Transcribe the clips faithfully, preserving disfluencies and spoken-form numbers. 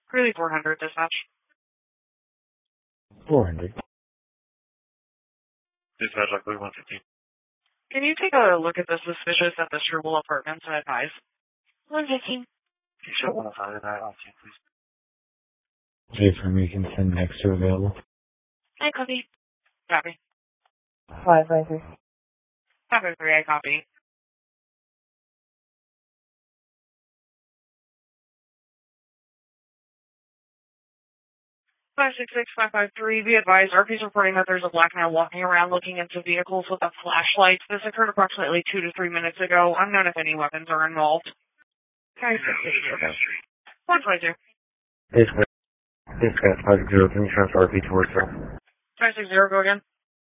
Really four hundred, dispatch. four hundred. Dispatch, I believe one fifteen. Can you take a look at the suspicious at the Sherwood Apartments and advise? one fifteen. Can you show one oh five and I off you, please? J for me can send next to available. I copy. Copy. five five three. five five three, I copy. five six six, five five three, be advised, R P's reporting that there's a black man walking around looking into vehicles with a flashlight. This occurred approximately two to three minutes ago. Unknown if any weapons are involved. five six six. one twenty-two. Dispatch, dispatch five zero, can you transfer R P to work, sir? five six zero, go again.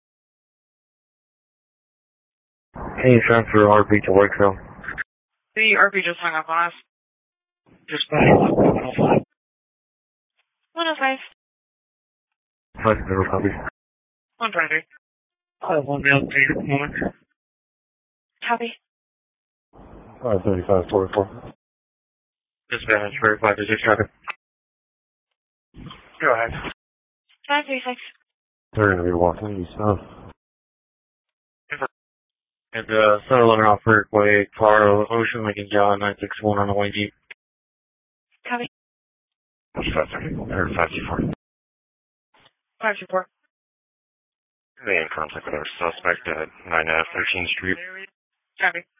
Can you transfer R P to work, sir? The R P just hung up on us. Dispatch, one oh five. one oh five. five zero, copy. one twenty-three. I have one male to your moment. Copy. five thirty-five forty-four. Dispatch, verify digit traffic. Go ahead. five three six. They're going to be walking east south. And uh, seven eleven off Parkway, Paro, Ocean Lincoln John, nine six one on the white Jeep. Copy. five thirty, or five two four. five two four. They in contact with our suspect at nine F thirteenth Street. Copy.